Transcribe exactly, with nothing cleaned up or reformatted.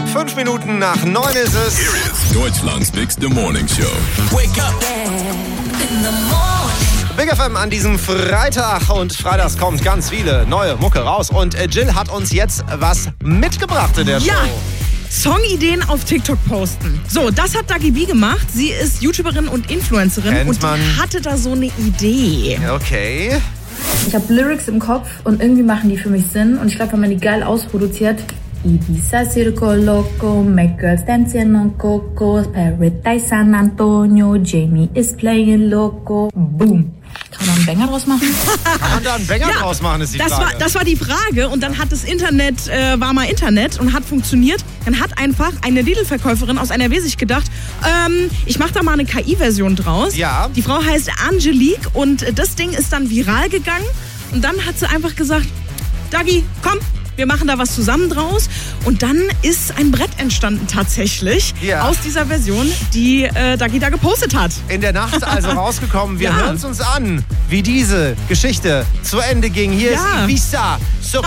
Fünf Minuten nach neun ist es. Here is Deutschland's Big Morning Show. Wake up. In the morning. Big F M an diesem Freitag und freitags kommt ganz viele neue Mucke raus und Jill hat uns jetzt was mitgebracht in der Show. Ja. Songideen auf TikTok posten. So, das hat Dagi B gemacht. Sie ist YouTuberin und Influencerin Kennt und man. die hatte da so eine Idee. Okay. Ich habe Lyrics im Kopf und irgendwie machen die für mich Sinn. Und ich glaube, wenn man die geil ausproduziert, Ibiza Circo Loco, make girls dancing on Coco, Paradise San Antonio, Jamie is playing Loco, boom. Kann man da einen Banger draus machen? Kann man da einen Banger Ja, draus machen, ist die Das Frage. war, das war die Frage und dann hat das Internet, äh, war mal Internet und hat funktioniert. Dann hat einfach eine Lidl-Verkäuferin aus N R W sich gedacht, ähm, ich mache da mal eine K I-Version draus. Ja. Die Frau heißt Angelique und das Ding ist dann viral gegangen und dann hat sie einfach gesagt, Dagi, komm, wir machen da was zusammen draus. Und dann ist ein Brett entstanden tatsächlich Ja. aus dieser Version, die äh, Dagi da gepostet hat. In der Nacht also rausgekommen. Wir Ja. hören es uns an, wie diese Geschichte zu Ende ging. Hier Ja. ist Ibiza, Circo